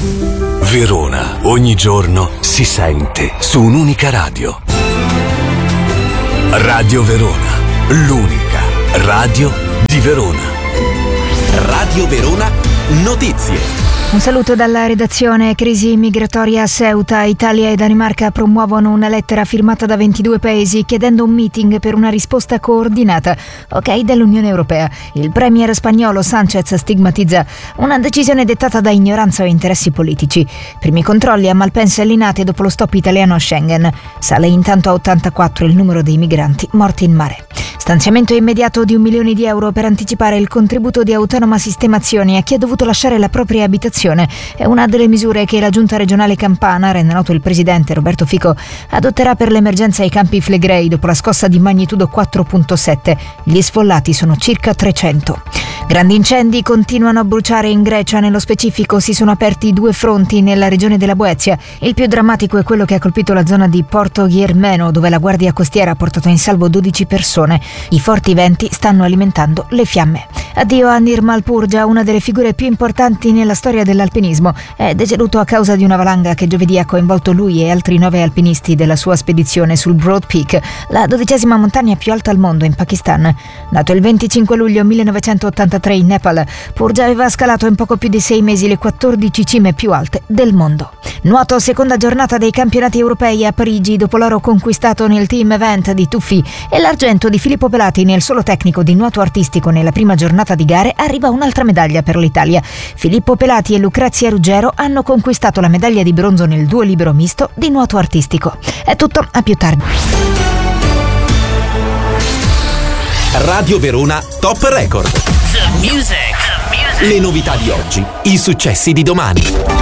Verona, ogni giorno si sente su un'unica radio. Radio Verona, l'unica radio di Verona. Radio Verona Notizie. Un saluto dalla redazione. Crisi migratoria a Ceuta. Italia e Danimarca promuovono una lettera firmata da 22 paesi chiedendo un meeting per una risposta coordinata. Ok dell'Unione Europea. Il premier spagnolo Sánchez stigmatizza una decisione dettata da ignoranza o interessi politici. Primi controlli a Malpensa e Linate dopo lo stop italiano a Schengen. Sale intanto a 84 il numero dei migranti morti in mare. Stanziamento immediato di 1 milione di euro per anticipare il contributo di autonoma sistemazione a chi ha dovuto lasciare la propria abitazione. È una delle misure che la Giunta regionale Campana, rende noto il presidente Roberto Fico, adotterà per l'emergenza ai Campi Flegrei dopo la scossa di magnitudo 4.7. Gli sfollati sono circa 300. Grandi incendi continuano a bruciare in Grecia, nello specifico si sono aperti 2 fronti nella regione della Boezia. Il più drammatico è quello che ha colpito la zona di Porto Ghermeno, dove la Guardia Costiera ha portato in salvo 12 persone. I forti venti stanno alimentando le fiamme. Addio a Nirmal Purja, una delle figure più importanti nella storia dell'alpinismo. È deceduto a causa di una valanga che giovedì ha coinvolto lui e altri 9 alpinisti della sua spedizione sul Broad Peak, la 12ª montagna più alta al mondo in Pakistan. Nato il 25 luglio 1983 in Nepal, Purja aveva scalato in poco più di 6 mesi le 14 cime più alte del mondo. Nuoto, seconda giornata dei campionati europei a Parigi dopo l'oro conquistato nel team event di tuffi e l'argento di Filippo Pelati nel solo tecnico di nuoto artistico nella prima giornata di gare. Arriva un'altra medaglia per l'Italia. Filippo Pelati e Lucrezia Ruggero hanno conquistato la medaglia di bronzo nel duo libero misto di nuoto artistico. È tutto, a più tardi. Radio Verona Top Record. The music. Le novità di oggi, i successi di domani.